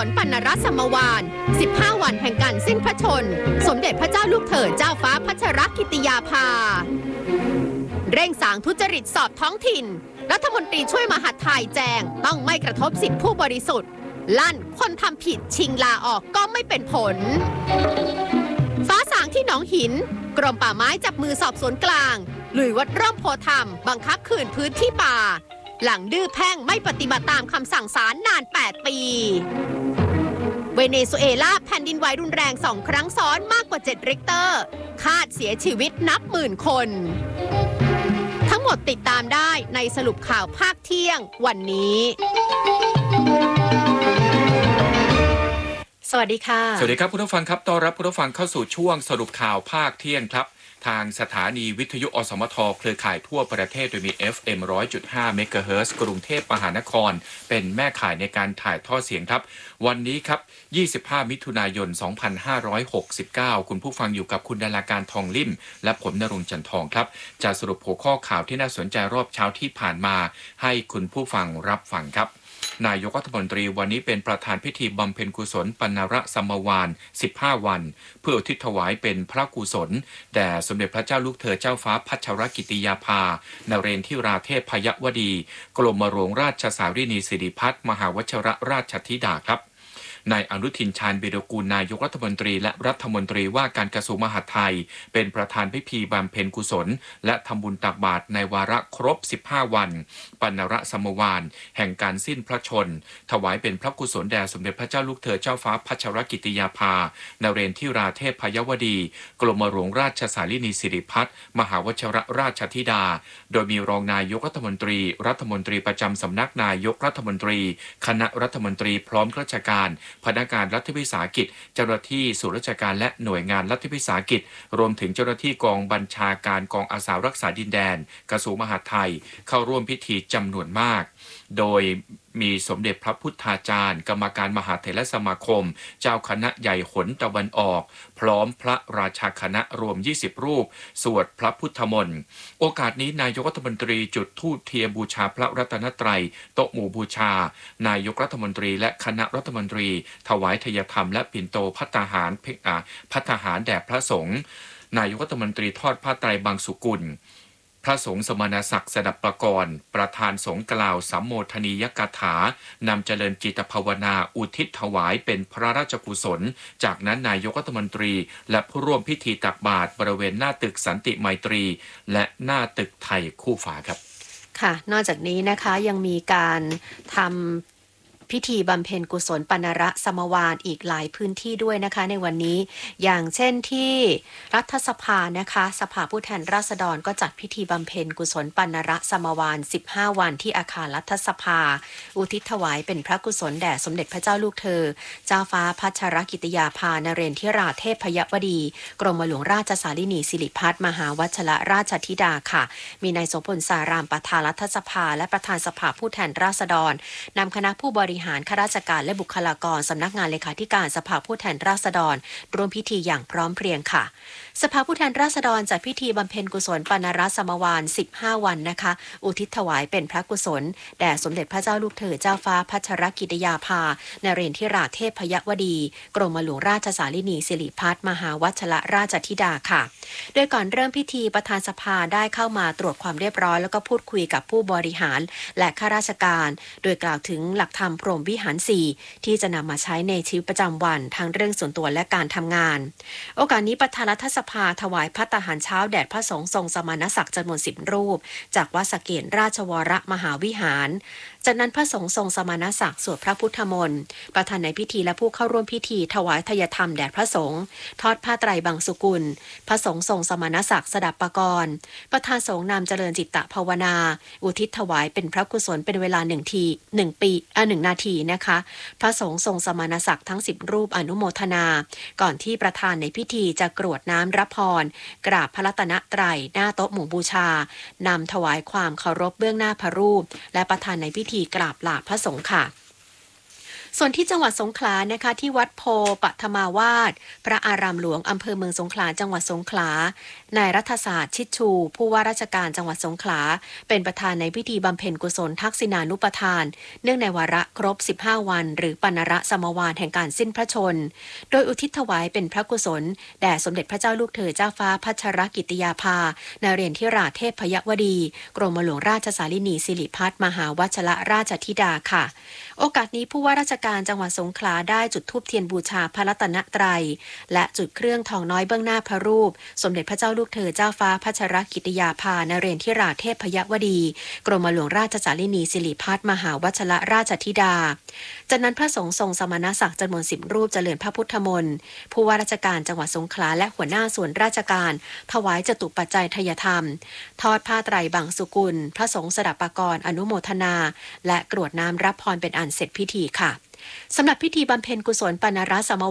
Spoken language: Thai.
ลปณรสมวาน15 วันแห่งการสิ้นพระชนสมเด็จพระเจ้าลูกเธอเจ้าฟ้าพัชรกิติยาภาเร่งสางทุจริตสอบท้องถิ่นรัฐมนตรีช่วยมหาดไทยแจงต้องไม่กระทบสิทธิผู้บริสุทธิ์ลั่นคนทำผิดชิงลาออกก็ไม่เป็นผลฟ้าสางที่หนองหินกรมป่าไม้จับมือสอบสวนกลางลุยวัดร่มโพธรรมบังคับคืนพื้นที่ป่าหลังดื้อแพ่งไม่ปฏิบัติตามคำสั่งศาลนาน8 ปีเวเนซุเอลาแผ่นดินไหวรุนแรง2 ครั้งซ้อนมากกว่า7 ริกเตอร์คาดเสียชีวิตนับหมื่นคนทั้งหมดติดตามได้ในสรุปข่าวภาคเที่ยงวันนี้สวัสดีค่ะสวัสดีครับคุณผู้ฟังครับต้อนรับคุณผู้ฟังเข้าสู่ช่วงสรุปข่าวภาคเที่ยงครับทางสถานีวิทยุอสมทเครือข่ายทั่วประเทศโดยมี FM 100.5 เมกะเฮิรตซ์กรุงเทพมหานครเป็นแม่ข่ายในการถ่ายทอดเสียงครับวันนี้ครับ25 มิถุนายน 2569คุณผู้ฟังอยู่กับคุณดาราการทองลิ่มและผมณรงค์จันทองครับจะสรุปหัวข้อข่าวที่น่าสนใจรอบเช้าที่ผ่านมาให้คุณผู้ฟังรับฟังครับนายกรัฐมนตรีวันนี้เป็นประธานพิธีบำเพ็ญกุศลปณรสมวาน15 วันเพื่ออุทิศถวายเป็นพระกุศลแด่สมเด็จพระเจ้าลูกเธอเจ้าฟ้าพัชรกิติยาภานเรนทิราเทพพยวดีกรมหลวงราชสารินีสิริพัฒน์มหาวชิรราชธิดาครับนายอนุทินชาญวีรกูลนายกรัฐมนตรีและรัฐมนตรีว่าการกระทรวงมหาดไทยเป็นประธานพิธีบำเพ็ญกุศลและทำบุญตักบาตรในวาระครบ15 วันปณรสมวานแห่งการสิ้นพระชนถวายเป็นพระกุศลแด่สมเด็จพระเจ้าลูกเธอเจ้าฟ้าพัชรกิติยาภานเรนทิราเทพพยวดีกรมหลวงราชสารินีสิริพัฒน์มหาวชิรราชธิดาโดยมีรองนายกรัฐมนตรีรัฐมนตรีประจำสำนักนายกรัฐมนตรีคณะรัฐมนตรีพร้อมข้าราชการพนักงานรัฐวิสาหกิจเจ้าหน้าที่ส่วนราชการและหน่วยงานรัฐวิสาหกิจรวมถึงเจ้าหน้าที่กองบัญชาการกองอาสารักษาดินแดนกระทรวงมหาดไทยเข้าร่วมพิธีจำนวนมากโดยมีสมเด็จพระพุทธาจารย์กรรมการมหาเถรสมาคมเจ้าคณะใหญ่หนตะวันออกพร้อมพระราชาคณะรวม20 รูปสวดพระพุทธมนต์โอกาสนี้นายกรัฐมนตรีจุดธูปเทียนบูชาพระรัตนตรัยโต๊ะหมู่บูชานายกรัฐมนตรีและคณะรัฐมนตรีถวายทายธรรมและปิ่นโตภัตตาหารแด่พระสงฆ์นายกรัฐมนตรีทอดผ้าไตรบางสุกุลพระสงฆ์สมณศักดิ์สดับประกรณ์ประธานสงฆ์กล่าวสัมโมทนียกถานำเจริญจิตภาวนาอุทิศถวายเป็นพระราชกุศลจากนั้นนายกรัฐมนตรีและผู้ร่วมพิธีตักบาตรบริเวณหน้าตึกสันติไมตรีและหน้าตึกไทยคู่ฟ้าครับค่ะนอกจากนี้นะคะยังมีการทำพิธีบำเพ็ญกุศลปณรสมวานอีกหลายพื้นที่ด้วยนะคะในวันนี้อย่างเช่นที่รัฐสภานะคะสภาผู้แทนราษฎรก็จัดพิธีบำเพ็ญกุศลปณรสมวาน15 วันที่อาคารรัฐสภาอุทิศถวายเป็นพระกุศลแด่สมเด็จพระเจ้าลูกเธอเจ้าฟ้าพัชรกิติยาภานเรนทิราเทพพยวดีกรมหลวงราชสารินีสิริพัฒน์มหาวชิรราชธิดาค่ะมีนายโสพลสารามประธานรัฐสภาและประธานสภาผู้แทนราษฎรนำคณะผู้บริหารข้าราชการและบุคลากรสำนักงานเลขาธิการสภาผู้แทนราษฎรร่วมพิธีอย่างพร้อมเพรียงค่ะสภาผู้แทนราษฎรจัดพิธีบำเพ็ญกุศลปณรสมวาน15 วันนะคะอุทิศถวายเป็นพระกุศลแด่สมเด็จพระเจ้าลูกเธอเจ้าฟ้าพัชรกิติยาภานเรนทิราเทพพยวดีกรมหลวงราชสารินีสิริพัฒน์มหาวชิรราชธิดาค่ะโดยก่อนเริ่มพิธีประธานสภาได้เข้ามาตรวจความเรียบร้อยแล้วก็พูดคุยกับผู้บริหารและข้าราชการโดยกล่าวถึงหลักธรรมพรหมวิหาร4ที่จะนำมาใช้ในชีวิตประจำวันทั้งเรื่องส่วนตัวและการทำงานโอกาสนี้ประธานรัฐสภาถวายภัตตาหารเช้าแด่พระสงฆ์ทรงสมณศักดิ์จำนวน10 รูปจากวัดสะเกษราชวรมหาวิหารจากนั้นพระสงฆ์ทรงสมณศักดิ์สวดพระพุทธมนต์ประธานในพิธีและผู้เข้าร่วมพิธีถวายทายธรรมแด่พระสงฆ์ทอดผ้าไตรบางสุกุลพระสงฆ์ทรงสมณศักดิ์สดับปกรณ์ประธานสงฆ์นำเจริญจิตตภาวนาอุทิศถวายเป็นพระกุศลเป็นเวลา1 นาทีนะคะพระสงฆ์ทรงสมณศักดิ์ทั้ง10 รูปอนุโมทนาก่อนที่ประธานในพิธีจะกรวดน้ำรับพรกราบพระรัตนตรัยหน้าโต๊ะหมู่บูชานำถวายความเคารพเบื้องหน้าพระรูปและประธานในพิธีกราบลาพระสงฆ์ค่ะส่วนที่จังหวัดสงขลานะคะที่วัดโพปฐมาวาสพระอารามหลวงอำเภอเมืองสงขลาจังหวัดสงขลานายรัฐศาสตร์ชิดชูผู้ว่าราชการจังหวัดสงขลาเป็นประธานในพิธีบำเพ็ญกุศลทักษิณานุปทานเนื่องในวาระครบ15วันหรือปณระสมวานแห่งการสิ้นพระชนโดยอุทิศถวายเป็นพระกุศลแด่สมเด็จพระเจ้าลูกเธอเจ้าฟ้าพัชรกิติยาภานเรศธิราชเทพยวดีกรมหลวงราชสารินีสิริพัฒน์มหาวชรราชธิดาค่ะโอกาสนี้ผู้ว่าราชการจังหวัดสงขลาได้จุดธูปเทียนบูชาพระรัตนตรัยและจุดเครื่องทองน้อยเบื้องหน้าพระรูปสมเด็จพระเจ้าลูกเธอเจ้าฟ้าพัชรกิติยาภานเรศธิราชเทพยวดีกรมหลวงราชสารินีสิริพัฒน์มหาวชรราชธิดาจากนั้นพระสงฆ์ทรงสมณศักดิ์จำนวน10 รูปเจริญพระพุทธมนต์ผู้ว่าราชการจังหวัดสงขลาและหัวหน้าส่วนราชการถวายจตุปัจจัยทายธรรมทอดผ้าไตรบังสุกุลพระสงฆ์สดับปกรณ์อนุโมทนาและกรวดน้ำรับพรเป็นอันเสร็จพิธีค่ะสำหรับพิธีบำเพ็ญกุศลปณระสม